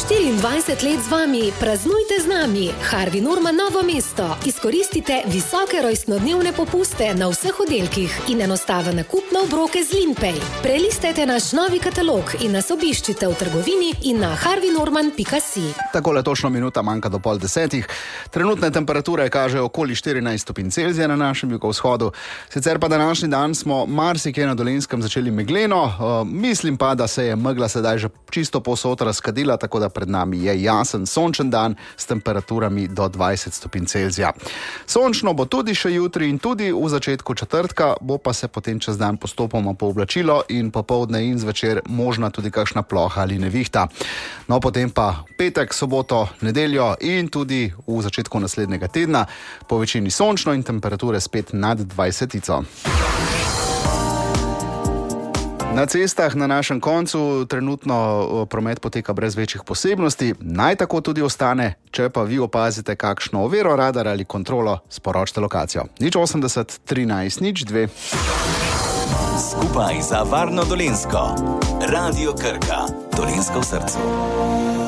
24 let z vami, praznujte z nami. Harvey Norman Novo mesto. Izkoristite visoke rojstnodnevne popuste na vseh oddelkih in enostaven nakup na obroke z Linpay. Prelistajte naš novi katalog in nas obiščite v trgovini in na harveynorman.si. Takole točno minuta manjka do 9:30. Trenutne temperature kažejo okoli 14 stopinj Celzija na našem jugovzhodu. Sicer pa današnji dan smo marsikje na Dolenjskem začeli megleno. Mislim pa, da se je megla sedaj že čisto povsod razkadila, tako da pred nami je jasen sončen dan s temperaturami do 20 stopinj Celzija. Sončno bo tudi še jutri in tudi v začetku četrtka, bo pa se potem čez dan postopoma pooblačilo in popoldne in zvečer možna tudi kakšna ploha ali nevihta. No, potem pa petek, soboto, nedeljo in tudi v začetku naslednjega tedna po večini sončno in temperature spet nad 20. Na cestah na našem koncu trenutno promet poteka brez večjih posebnosti. Naj tako tudi ostane, če pa vi opazite kakšno oviro, radar ali kontrolo, sporočite lokacijo. 080 13 02. Skupaj za varno Dolenjsko. Radio Krka. Dolenjsko v srcu.